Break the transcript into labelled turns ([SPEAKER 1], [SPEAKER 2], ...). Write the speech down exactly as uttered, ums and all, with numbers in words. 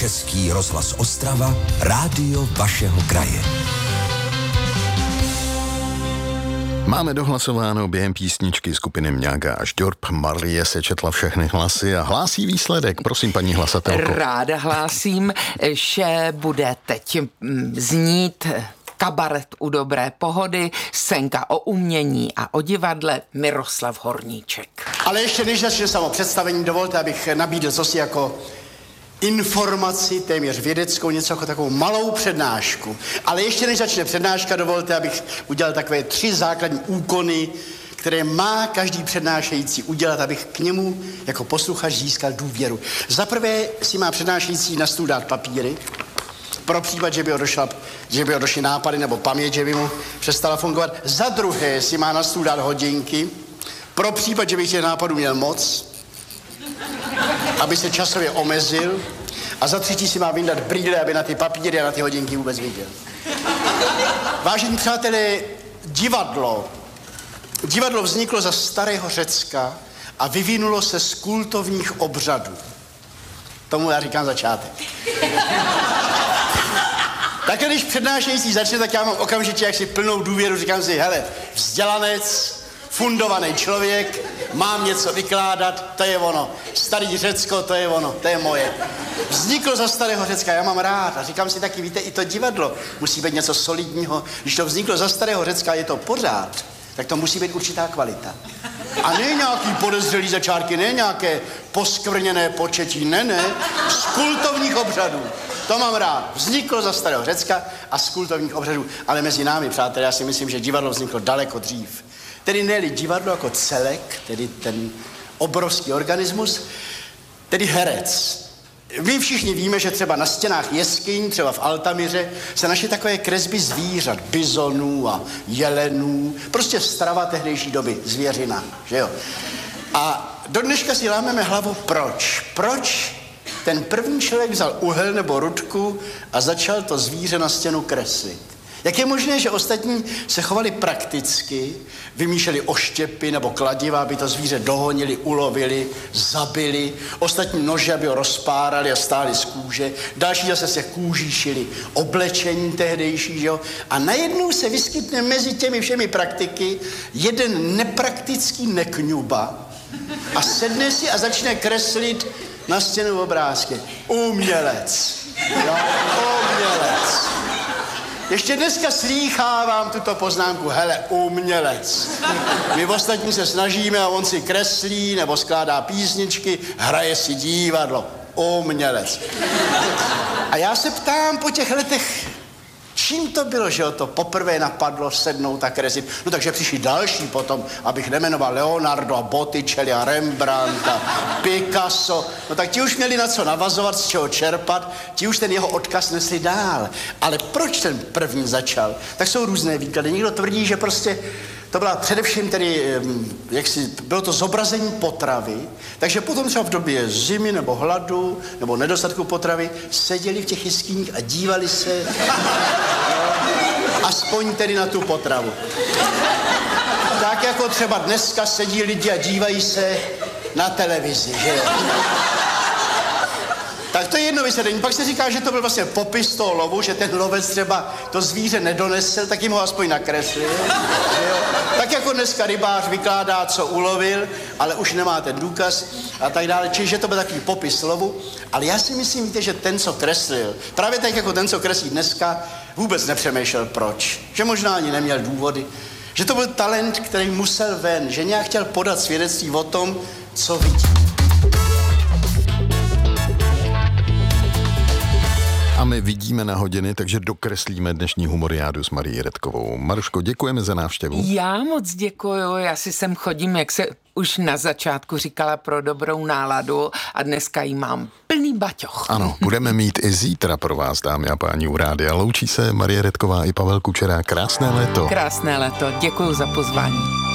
[SPEAKER 1] Český rozhlas Ostrava, rádio vašeho kraje.
[SPEAKER 2] Máme dohlasováno během písničky skupiny Mňága a Žďorb. Marie sečetla všechny hlasy a hlásí výsledek. Prosím, paní hlasatelko.
[SPEAKER 3] Ráda hlásím, že bude teď znít kabaret u dobré pohody, scénka o umění a o divadle Miroslav Horníček.
[SPEAKER 4] Ale ještě než začne samo představení, dovolte, abych nabídl cosi jako informaci, téměř vědeckou, něco jako takovou malou přednášku. Ale ještě než začne přednáška, dovolte, abych udělal takové tři základní úkony, které má každý přednášející udělat, abych k němu jako posluchač získal důvěru. Za prvé si má přednášející na stůl dát papíry, pro případ, že by ho došla, že by ho došly nápady nebo paměť, že by mu přestala fungovat. Za druhé si má na stůl dát hodinky, pro případ, že by těch nápadů měl moc, aby se časově omezil, a za třetí si má vyndat brýle, aby na ty papíry a na ty hodinky vůbec viděl. Vážení přátelé, divadlo. Divadlo vzniklo za starého Řecka a vyvinulo se z kultovních obřadů. Tomu já říkám začátek. Také když přednášející začne, tak já mám okamžitě jaksi plnou důvěru, říkám si, hele, vzdělanec, fundovaný člověk, mám něco vykládat, to je ono. Starý Řecko, to je ono, to je moje. Vzniklo za starého Řecka, já mám rád a říkám si taky, víte, i to divadlo musí být něco solidního. Když to vzniklo za starého Řecka, je to pořád, tak to musí být určitá kvalita. A ne nějaký podezřelý začátky, ne nějaké poskvrněné početí, ne, ne, z kultovních obřadů. To mám rád. Vzniklo za starého Řecka a z kultovních obřadů. Ale mezi námi, přátelé, já si myslím, že divadlo vzniklo daleko dřív. Tedy ne divadlo jako celek, tedy ten obrovský organismus, tedy herec. My všichni víme, že třeba na stěnách jeskyň, třeba v Altamíře, se našly takové kresby zvířat, bizonů a jelenů, prostě strava tehdejší doby, zvěřina, že jo. A do dneška si lámeme hlavu, proč? Proč ten první člověk vzal uhel nebo rudku a začal to zvíře na stěnu kreslit? Jak je možné, že ostatní se chovali prakticky, vymýšleli oštěpy nebo kladiva, aby to zvíře dohonili, ulovili, zabili, ostatní nože, aby ho rozpárali a stáli z kůže, další zase se kůží šili oblečení tehdejší, že jo? A najednou se vyskytne mezi těmi všemi praktiky jeden nepraktický nekňuba a sedne si a začne kreslit na stěnu obrázky. Umělec. Jo? Umělec. Ještě dneska slýchávám tuto poznámku, hele, umělec. My ostatní se snažíme a on si kreslí nebo skládá písničky, hraje si divadlo. Umělec. A já se ptám po těch letech, čím to bylo, že ho to poprvé napadlo sednout a kreslit? No takže přišli další potom, abych nemenoval Leonardo a Botticelli a Rembrandt a Picasso. No tak ti už měli na co navazovat, z čeho čerpat, ti už ten jeho odkaz nesli dál. Ale proč ten první začal? Tak jsou různé výklady. Někdo tvrdí, že prostě to byla především tedy, jak si, bylo to zobrazení potravy, takže potom třeba v době zimy nebo hladu nebo nedostatku potravy seděli v těch jeskyních a dívali se aspoň tedy na tu potravu. Tak jako třeba dneska sedí lidi a dívají se na televizi, že jo? Tak to je jedno vysvětlení. Pak se říká, že to byl vlastně popis toho lovu, že ten lovec třeba to zvíře nedonesl, tak jim ho aspoň nakreslil. Tak jako dneska rybář vykládá, co ulovil, ale už nemá ten důkaz a tak dále. Čiže to byl takový popis lovu. Ale já si myslím, víte, že ten, co kreslil, právě tak jako ten, co kreslí dneska, vůbec nepřemýšlel proč. Že možná ani neměl důvody. Že to byl talent, který musel ven. Že nějak chtěl podat svědectví o tom, co vidí.
[SPEAKER 2] A my vidíme na hodiny, takže dokreslíme dnešní humoriádu s Marií Redkovou. Maruško, děkujeme za návštěvu.
[SPEAKER 3] Já moc děkuju, já si sem chodím, jak se už na začátku říkala, pro dobrou náladu a dneska jí mám plný baťoch.
[SPEAKER 2] Ano, budeme mít i zítra pro vás, dámy a páni, u rádia. Loučí se Marie Redková i Pavel Kučera. Krásné léto.
[SPEAKER 3] Krásné léto, děkuju za pozvání.